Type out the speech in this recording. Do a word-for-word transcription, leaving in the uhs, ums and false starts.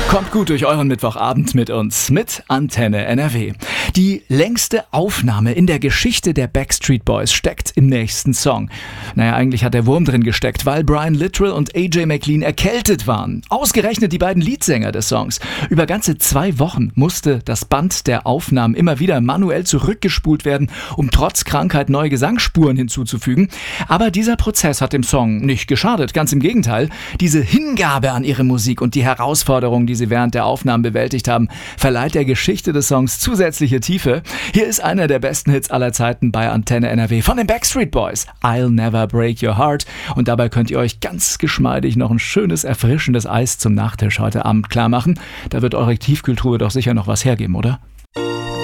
Kommt gut durch euren Mittwochabend mit uns, mit Antenne N R W. Die längste Aufnahme in der Geschichte der Backstreet Boys steckt im nächsten Song. Naja, eigentlich hat der Wurm drin gesteckt, weil Brian Littrell und A J McLean erkältet waren. Ausgerechnet die beiden Leadsänger des Songs. Über ganze zwei Wochen musste das Band der Aufnahmen immer wieder manuell zurückgespult werden, um trotz Krankheit neue Gesangsspuren hinzuzufügen. Aber dieser Prozess hat dem Song nicht geschadet, ganz im Gegenteil. Diese Hingabe an ihre Musik und die Herausforderungen, die sie während der Aufnahmen bewältigt haben, verleiht der Geschichte des Songs zusätzliche Tiefe. Hier ist einer der besten Hits aller Zeiten bei Antenne N R W von den Backstreet Boys, I'll Never Break Your Heart. Und dabei könnt ihr euch ganz geschmeidig noch ein schönes, erfrischendes Eis zum Nachtisch heute Abend klar machen. Da wird eure Tiefkühltruhe doch sicher noch was hergeben, oder?